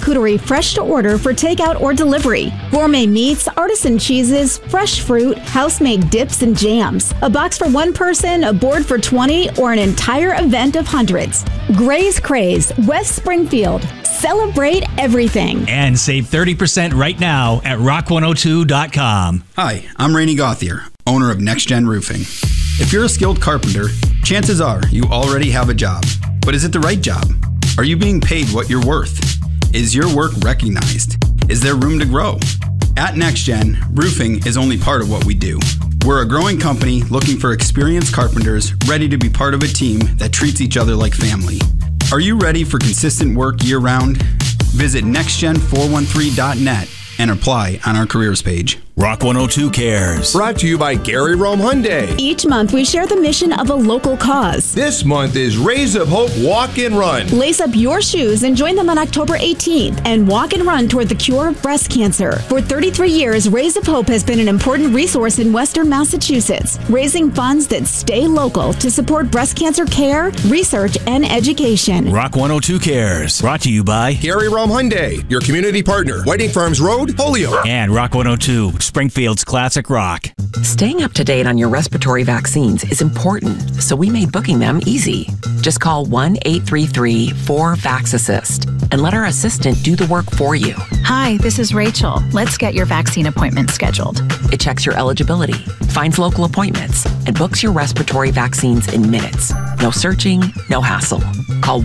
charcuterie fresh to order for takeout or delivery. Gourmet meats, artisan cheeses, fresh fruit, house-made dips and jams. A box for one person, a board for 20, or an entire event of hundreds. Gray's Craze, West Springfield. Celebrate everything. And save 30% right now at rock102.com. Hi, I'm Rainey Gauthier, owner of Next Gen Roofing. If you're a skilled carpenter, chances are you already have a job. But is it the right job? Are you being paid what you're worth? Is your work recognized? Is there room to grow? At NextGen, roofing is only part of what we do. We're a growing company looking for experienced carpenters ready to be part of a team that treats each other like family. Are you ready for consistent work year-round? Visit nextgen413.net and apply on our careers page. Rock 102 Cares. Brought to you by Gary Rome Hyundai. Each month, we share the mission of a local cause. This month is Rays of Hope Walk and Run. Lace up your shoes and join them on October 18th and walk and run toward the cure of breast cancer. For 33 years, Rays of Hope has been an important resource in Western Massachusetts, raising funds that stay local to support breast cancer care, research, and education. Rock 102 Cares. Brought to you by Gary Rome Hyundai, your community partner. Whiting Farms Road, Holyoke. And Rock 102, Springfield's classic rock. Staying up to date on your respiratory vaccines is important, so we made booking them easy. Just call 1-833-4-VAX-ASSIST and let our assistant do the work for you. Hi, this is Rachel. Let's get your vaccine appointment scheduled. It checks your eligibility, finds local appointments, and books your respiratory vaccines in minutes. No searching, no hassle. Call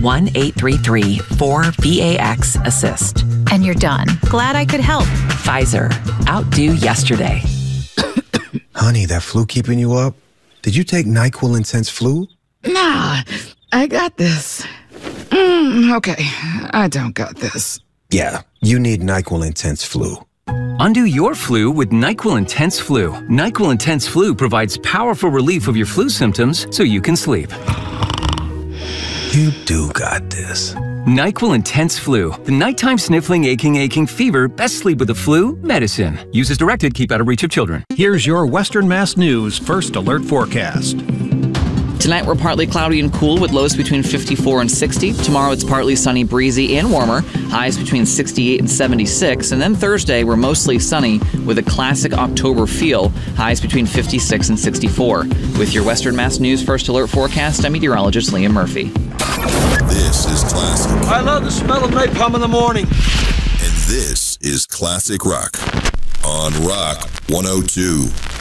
1-833-4-VAX-ASSIST. And you're done. Glad I could help. Pfizer. Outdo yesterday. Honey, that flu keeping you up? Did you take NyQuil Intense Flu? Nah, I got this. Okay, I don't got this. Yeah, you need NyQuil Intense Flu. Undo your flu with NyQuil Intense Flu. NyQuil Intense Flu provides powerful relief of your flu symptoms so you can sleep. You do got this. NyQuil Intense Flu. The nighttime sniffling, aching fever. Best sleep with the flu medicine. Use as directed. Keep out of reach of children. Here's your Western Mass News First Alert forecast. Tonight we're partly cloudy and cool with lows between 54 and 60. Tomorrow it's partly sunny, breezy, and warmer. Highs between 68 and 76. And then Thursday we're mostly sunny with a classic October feel. Highs between 56 and 64. With your Western Mass News First Alert forecast, I'm meteorologist Liam Murphy. This is classic. I love the smell of napalm in the morning. And this is Classic Rock on Rock 102.